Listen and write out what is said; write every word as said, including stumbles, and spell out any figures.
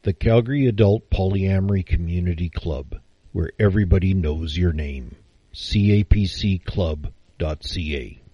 The Calgary Adult Polyamory Community Club, where everybody knows your name. C A P C club dot C A